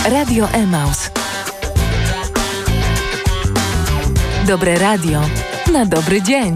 Radio Emaus. Dobre radio na dobry dzień.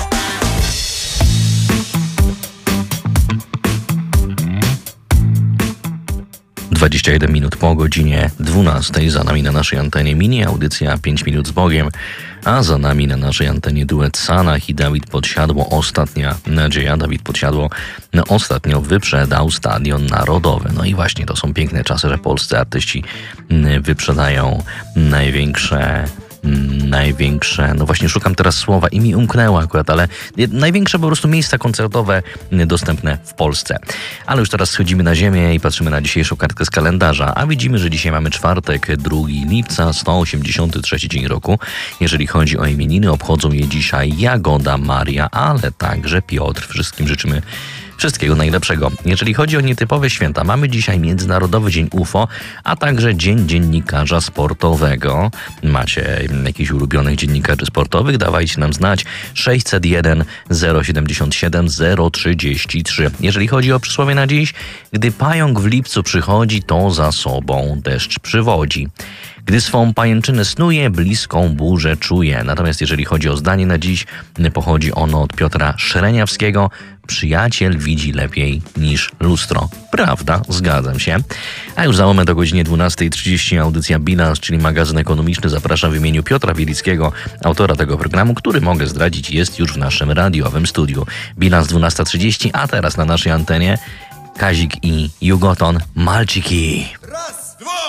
Dwadzieścia 21 minut po godzinie 12. Za nami na naszej antenie mini audycja 5 minut z Bogiem, a za nami na naszej antenie duet Sanach i Dawid Podsiadło. Ostatnia nadzieja. Dawid Podsiadło ostatnio wyprzedał Stadion Narodowy. No i właśnie to są piękne czasy, że polscy artyści wyprzedają największe, no właśnie szukam teraz słowa i mi umknęło akurat, ale największe po prostu miejsca koncertowe dostępne w Polsce. Ale już teraz schodzimy na ziemię i patrzymy na dzisiejszą kartkę z kalendarza, a widzimy, że dzisiaj mamy czwartek, 2 lipca, 183 dzień roku. Jeżeli chodzi o imieniny, obchodzą je dzisiaj Jagoda, Maria, ale także Piotr. Wszystkim życzymy wszystkiego najlepszego. Jeżeli chodzi o nietypowe święta, mamy dzisiaj Międzynarodowy Dzień UFO, a także Dzień Dziennikarza Sportowego. Macie jakichś ulubionych dziennikarzy sportowych? Dawajcie nam znać. 601 077 033. Jeżeli chodzi o przysłowie na dziś, gdy pająk w lipcu przychodzi, to za sobą deszcz przywodzi. Gdy swą pajęczynę snuje, bliską burzę czuje. Natomiast jeżeli chodzi o zdanie na dziś, pochodzi ono od Piotra Szereniawskiego. Przyjaciel widzi lepiej niż lustro. Prawda? Zgadzam się. A już za moment o godzinie 12:30 audycja Bilans, czyli magazyn ekonomiczny. Zapraszam w imieniu Piotra Wielickiego, autora tego programu, który mogę zdradzić jest już w naszym radiowym studiu. Bilans 12:30, a teraz na naszej antenie Kazik i Jugoton Malciki. Raz, dwa!